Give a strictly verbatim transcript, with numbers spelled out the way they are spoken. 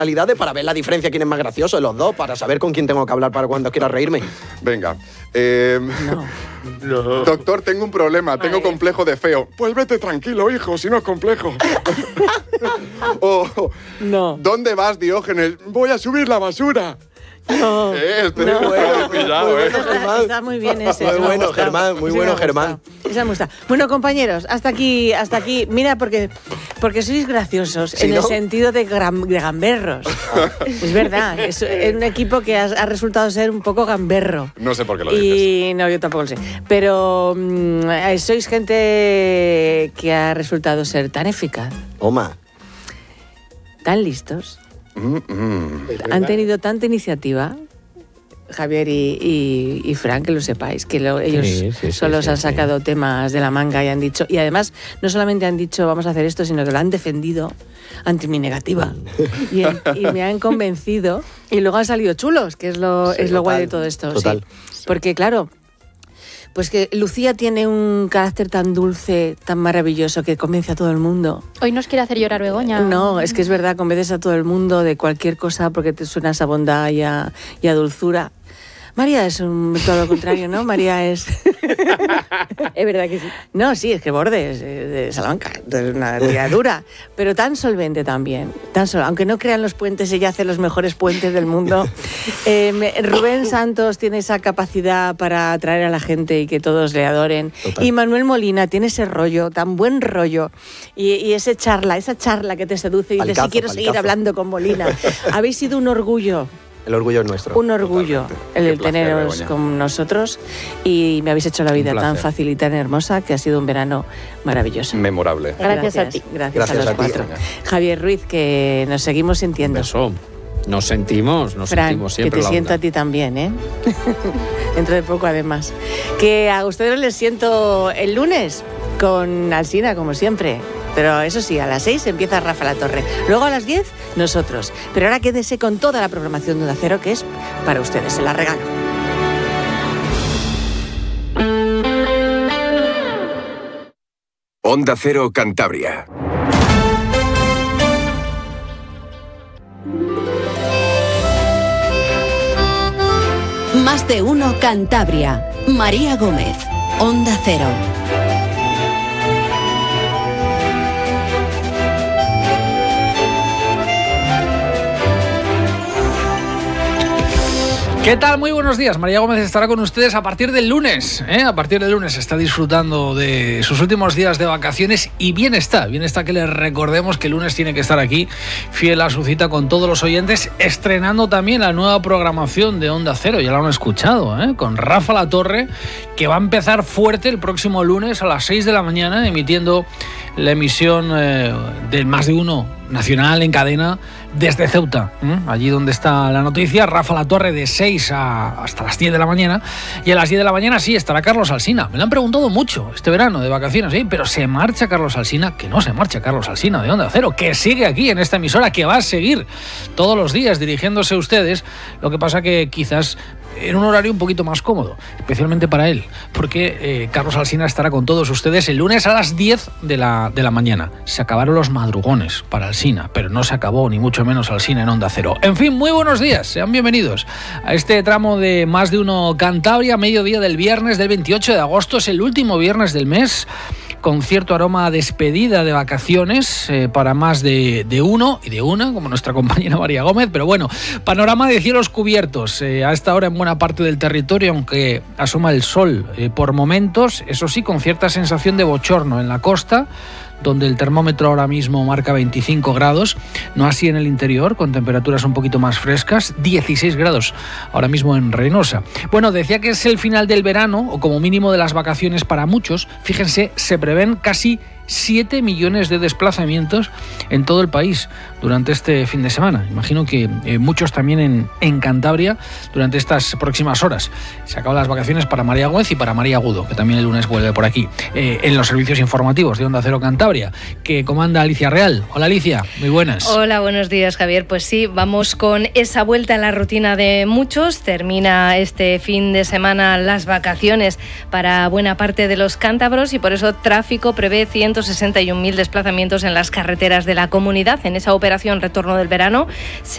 para ver la diferencia quién es más gracioso de los dos, para saber con quién tengo que hablar para cuando quiera reírme. Venga. Eh, no. No. Doctor, tengo un problema, tengo Ay. complejo de feo. Pues vete tranquilo, hijo, si no es complejo. O, oh, no. ¿Dónde vas, Diógenes? Voy a subir la basura. No, eh, este no, bueno, cuidado, eh. está, está muy bien ese. Muy bueno, gusta, Germán, muy bueno, Germán. Esa me gusta. Bueno, compañeros, hasta aquí, hasta aquí. Mira, porque, porque sois graciosos, ¿sí, en no? el sentido de, gran, de gamberros. Es verdad, es, es un equipo que ha, ha resultado ser un poco gamberro. No sé por qué lo y, dices. No, yo tampoco lo sé. Pero mmm, sois gente que ha resultado ser tan eficaz. Oma. Tan listos. Mm, mm. Han tenido tanta iniciativa, Javier y, y, y Fran, que lo sepáis, que lo, ellos sí, sí, solo sí, se han sacado sí. temas de la manga y han dicho, y además no solamente han dicho vamos a hacer esto, sino que lo han defendido ante mi negativa y, y me han convencido y luego han salido chulos, que es lo, sí, es lo total, guay de todo esto. Total. Sí. Porque claro, pues que Lucía tiene un carácter tan dulce, tan maravilloso, que convence a todo el mundo. Hoy nos quiere hacer llorar Begoña. No, es que es verdad, convences a todo el mundo de cualquier cosa porque te suena esa bondad y a, y a dulzura. María es un, todo lo contrario, ¿no? María es... Es verdad que sí. No, sí, es que Borde es de Salamanca, es una tía dura, pero tan solvente también. Tan sol... Aunque no crean los puentes, ella hace los mejores puentes del mundo. Eh, Rubén Santos tiene esa capacidad para atraer a la gente y que todos le adoren. Total. Y Manuel Molina tiene ese rollo, tan buen rollo, y, y ese charla, esa charla que te seduce y dices, sí, quiero palicazo. seguir hablando con Molina. Habéis sido un orgullo. El orgullo es nuestro. Un orgullo el, el placer, teneros Begoña. con nosotros y me habéis hecho la vida tan fácil y tan hermosa que ha sido un verano maravilloso. Memorable. Gracias, gracias a ti. Gracias, gracias a los a ti, cuatro. Begoña. Javier Ruiz, que nos seguimos sintiendo. Eso. Nos sentimos, nos Fran, sentimos siempre. Que te la siento onda. a ti también, ¿eh? Dentro de poco, además. Que a ustedes les siento el lunes con Alsina, como siempre. Pero eso sí, a las seis empieza Rafa La Torre. Luego a las diez, nosotros. Pero ahora quédese con toda la programación de Onda Cero, que es para ustedes. Se la regalo. Onda Cero Cantabria. Más de uno Cantabria. María Gómez. Onda Cero. ¿Qué tal? Muy buenos días. María Gómez estará con ustedes a partir del lunes. ¿eh? A partir del lunes está disfrutando de sus últimos días de vacaciones y bien está. Bien está que les recordemos que el lunes tiene que estar aquí, fiel a su cita con todos los oyentes, estrenando también la nueva programación de Onda Cero. Ya lo han escuchado, ¿eh? Con Rafa La Torre, que va a empezar fuerte el próximo lunes a las seis de la mañana, emitiendo la emisión eh, del Más de Uno nacional en cadena desde Ceuta, ¿eh? Allí donde está la noticia. Rafa La Torre de seis a, hasta las diez de la mañana, y a las diez de la mañana sí estará Carlos Alsina. Me lo han preguntado mucho este verano de vacaciones, ¿eh? Pero se marcha Carlos Alsina, que no se marcha Carlos Alsina de Onda Cero, que sigue aquí en esta emisora, que va a seguir todos los días dirigiéndose a ustedes. Lo que pasa que quizás en un horario un poquito más cómodo, especialmente para él, porque eh, Carlos Alsina estará con todos ustedes el lunes a las diez de la, de la mañana. Se acabaron los madrugones para Alsina, pero no se acabó ni mucho menos Alsina en Onda Cero. En fin, muy buenos días, sean bienvenidos a este tramo de Más de Uno Cantabria, mediodía del viernes del veintiocho de agosto, es el último viernes del mes, con cierto aroma a despedida de vacaciones eh, para más de, de uno y de una, como nuestra compañera María Gómez. Pero bueno, panorama de cielos cubiertos eh, a esta hora en buena parte del territorio, aunque asoma el sol eh, por momentos, eso sí, con cierta sensación de bochorno en la costa, donde el termómetro ahora mismo marca veinticinco grados, no así en el interior, con temperaturas un poquito más frescas, dieciséis grados ahora mismo en Reynosa. Bueno, decía que es el final del verano, o como mínimo de las vacaciones para muchos. Fíjense, se prevén casi siete millones de desplazamientos en todo el país durante este fin de semana. Imagino que eh, muchos también en, en Cantabria durante estas próximas horas. Se acaban las vacaciones para María Gómez y para María Agudo, que también el lunes vuelve por aquí, eh, en los servicios informativos de Onda Cero Cantabria, que comanda Alicia Real. Hola Alicia, muy buenas. Hola, buenos días Javier. Pues sí, vamos con esa vuelta en la rutina de muchos. Termina este fin de semana las vacaciones para buena parte de los cántabros y por eso Tráfico prevé ciento sesenta y un mil desplazamientos en las carreteras de la comunidad. En esa operación Retorno del Verano se